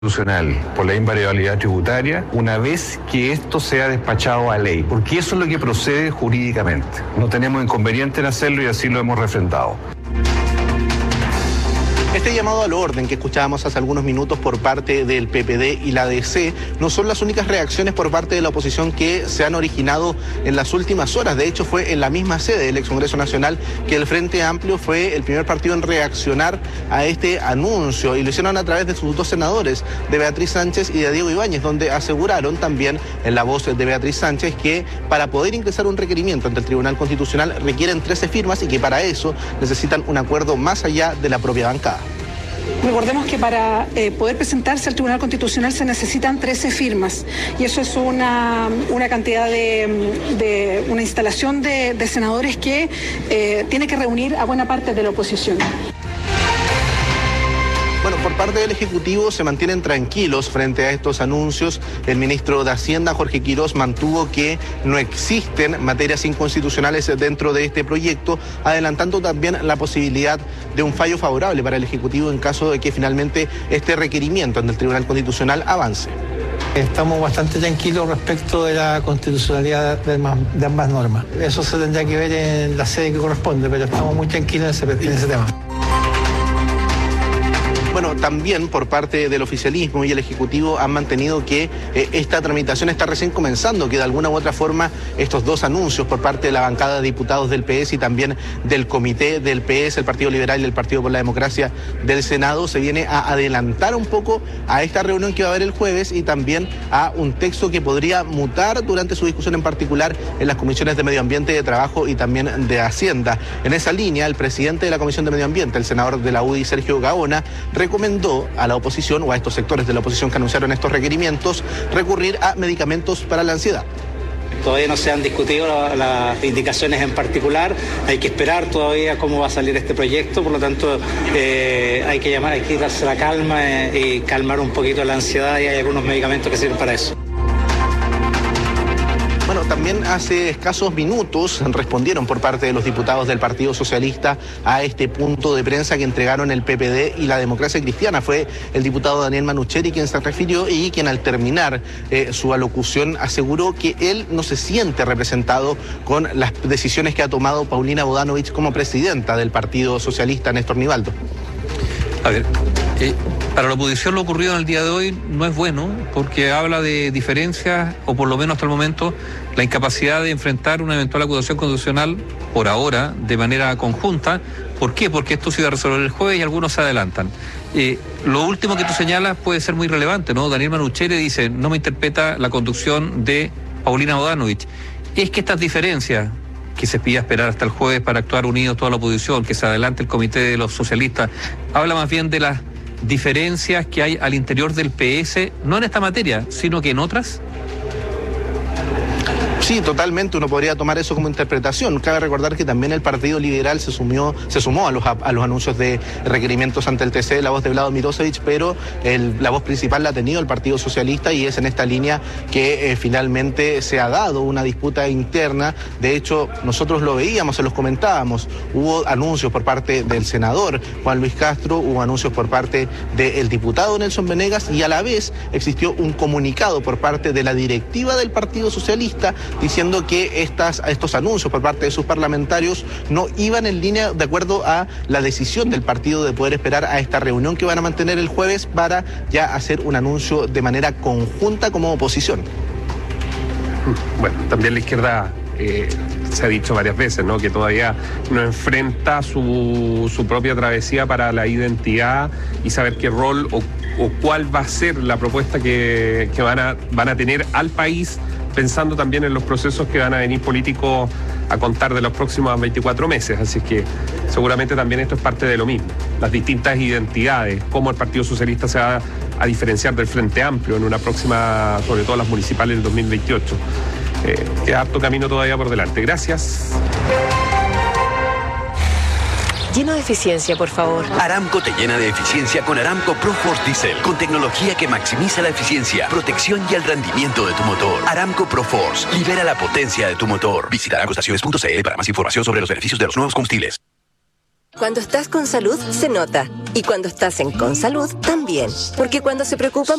constitucional por la invariabilidad tributaria una vez que esto sea despachado a ley, porque eso es lo que procede jurídicamente. No tenemos inconveniente en hacerlo y así lo hemos refrendado. Este llamado al orden que escuchábamos hace algunos minutos por parte del PPD y la DC no son las únicas reacciones por parte de la oposición que se han originado en las últimas horas. De hecho, fue en la misma sede del Excongreso Nacional que el Frente Amplio fue el primer partido en reaccionar a este anuncio, y lo hicieron a través de sus dos senadores, de Beatriz Sánchez y de Diego Ibáñez, donde aseguraron también en la voz de Beatriz Sánchez que para poder ingresar un requerimiento ante el Tribunal Constitucional requieren 13 firmas y que para eso necesitan un acuerdo más allá de la propia bancada. Recordemos que para poder presentarse al Tribunal Constitucional se necesitan 13 firmas, y eso es una cantidad de una instalación de senadores que tiene que reunir a buena parte de la oposición. Bueno, por parte del Ejecutivo se mantienen tranquilos frente a estos anuncios. El ministro de Hacienda, Jorge Quirós, mantuvo que no existen materias inconstitucionales dentro de este proyecto, adelantando también la posibilidad de un fallo favorable para el Ejecutivo en caso de que finalmente este requerimiento ante el Tribunal Constitucional avance. Estamos bastante tranquilos respecto de la constitucionalidad de ambas normas. Eso se tendrá que ver en la sede que corresponde, pero estamos muy tranquilos en ese tema. Bueno, también por parte del oficialismo y el Ejecutivo han mantenido que esta tramitación está recién comenzando, que de alguna u otra forma estos dos anuncios por parte de la bancada de diputados del PS y también del comité del PS, el Partido Liberal y el Partido por la Democracia del Senado, se viene a adelantar un poco a esta reunión que va a haber el jueves y también a un texto que podría mutar durante su discusión, en particular en las comisiones de Medio Ambiente, de Trabajo y también de Hacienda. En esa línea, el presidente de la Comisión de Medio Ambiente, el senador de la UDI, Sergio Gaona, recomendó a la oposición o a estos sectores de la oposición que anunciaron estos requerimientos recurrir a medicamentos para la ansiedad. Todavía no se han discutido las indicaciones en particular, hay que esperar todavía cómo va a salir este proyecto, por lo tanto hay que darse la calma y calmar un poquito la ansiedad, y hay algunos medicamentos que sirven para eso. Bueno, también hace escasos minutos respondieron por parte de los diputados del Partido Socialista a este punto de prensa que entregaron el PPD y la Democracia Cristiana. Fue el diputado Daniel Manucheri quien se refirió y quien al terminar su alocución aseguró que él no se siente representado con las decisiones que ha tomado Paulina Bodanovich como presidenta del Partido Socialista, Néstor Nivaldo. A ver, para la oposición lo ocurrido en el día de hoy no es bueno, porque habla de diferencias, o por lo menos hasta el momento, la incapacidad de enfrentar una eventual acusación constitucional, por ahora, de manera conjunta. ¿Por qué? Porque esto se iba a resolver el jueves y algunos se adelantan. Lo último que tú señalas puede ser muy relevante, ¿no? Daniel Manucheri dice, no me interpreta la conducción de Paulina Bodanovich. Es que estas diferencias, que se pida esperar hasta el jueves para actuar unidos toda la oposición, que se adelante el comité de los socialistas, habla más bien de las diferencias que hay al interior del PS, no en esta materia, sino que en otras. Sí, totalmente, uno podría tomar eso como interpretación. Cabe recordar que también el Partido Liberal se sumó a los anuncios de requerimientos ante el TC, la voz de Vlado Mirosevic, pero la voz principal la ha tenido el Partido Socialista, y es en esta línea que finalmente se ha dado una disputa interna. De hecho, nosotros lo veíamos, se los comentábamos, hubo anuncios por parte del senador Juan Luis Castro, hubo anuncios por parte del diputado Nelson Venegas, y a la vez existió un comunicado por parte de la directiva del Partido Socialista diciendo que estos anuncios por parte de sus parlamentarios no iban en línea de acuerdo a la decisión del partido de poder esperar a esta reunión que van a mantener el jueves para ya hacer un anuncio de manera conjunta como oposición. Bueno, también la izquierda se ha dicho varias veces, ¿no?, que todavía no enfrenta su propia travesía para la identidad y saber qué rol o cuál va a ser la propuesta que van a tener al país, pensando también en los procesos que van a venir políticos a contar de los próximos 24 meses. Así que seguramente también esto es parte de lo mismo, las distintas identidades, cómo el Partido Socialista se va a diferenciar del Frente Amplio en una próxima, sobre todo las municipales del 2028. Queda harto camino todavía por delante. Gracias. Lleno de eficiencia, por favor. Aramco te llena de eficiencia con Aramco ProForce Diesel, con tecnología que maximiza la eficiencia, protección y el rendimiento de tu motor. Aramco ProForce, libera la potencia de tu motor. Visita aramcoestaciones.cl para más información sobre los beneficios de los nuevos combustibles. Cuando estás con salud, se nota. Y cuando estás en Consalud, también. Porque cuando se preocupan